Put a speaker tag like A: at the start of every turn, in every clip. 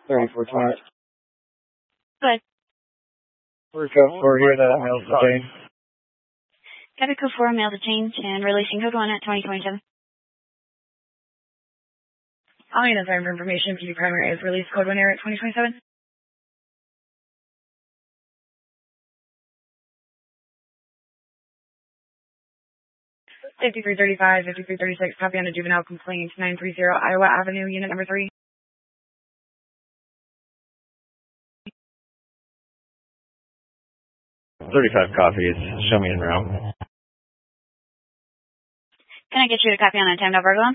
A: 3428.
B: Good.
A: We're code 4 here, that mails the chain.
B: Copy code 4, mail to change, and releasing code 1 at 2027.
C: All units are for information. PD primary is release code 1 error at 2027. 5335, 5336, copy on a juvenile complaint, 930 Iowa Avenue, unit number 3.
A: $35 copies. Show me in room.
B: Can I get you to copy on a timed out burglar?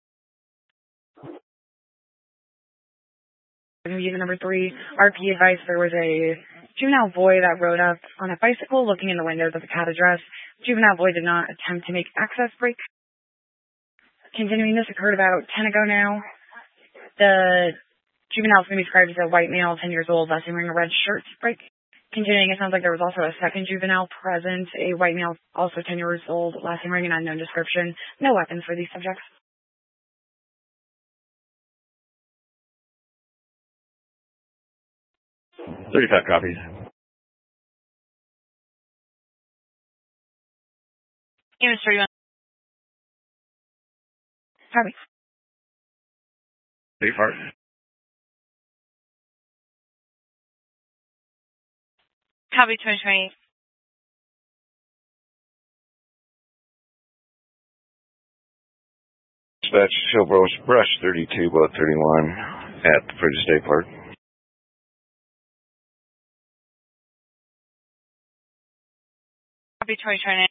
C: Unit number 3, RP advice, there was a juvenile boy that rode up on a bicycle looking in the windows of the CAT address. Juvenile boy did not attempt to make access break. Continuing, this occurred about 10 ago now. The juvenile is going to be described as a white male, 10 years old, last name wearing a red shirt break. Continuing, it sounds like there was also a second juvenile present, a white male, also 10 years old, last name wearing an unknown description. No weapons for these subjects.
A: $35 copies.
B: Units 31.
C: Copy.
A: 34.
B: Copy 2028.
D: Dispatch, Showbros, Brush 32, Boat 31 at the Bridge State Park.
B: Copy 2028.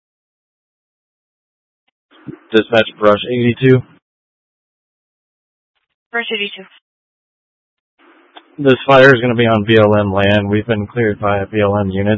A: Dispatch, Brush 82.
B: Brush 82.
A: This fire is going to be on BLM land. We've been cleared by a BLM unit.